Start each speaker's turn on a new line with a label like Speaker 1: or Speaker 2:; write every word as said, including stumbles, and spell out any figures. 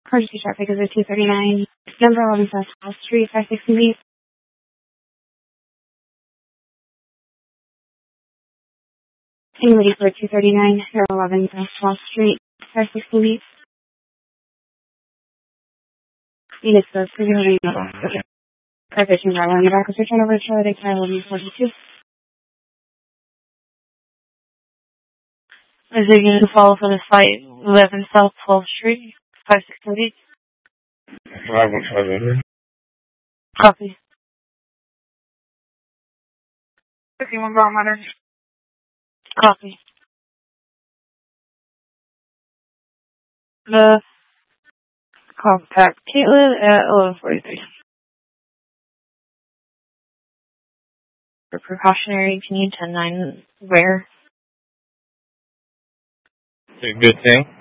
Speaker 1: Emergency traffic is at two thirty-nine, number eleven South Wall Street, five sixty Leaf. Anybody for two thirty-nine, eleven South Wall Street, five sixty Leaf. Units of three hundred. Okay. Car fishing driver on your back was returned over to Charlotte X eleven forty-two.
Speaker 2: Is it going to follow for the site eleven South twelfth Street, five sixty?
Speaker 3: five one five hundred.
Speaker 2: Copy.
Speaker 4: fifty-one Brown Matter.
Speaker 2: Copy. The contact Caitlin at eleven forty-three. For precautionary, can you ten nine where?
Speaker 3: Good thing.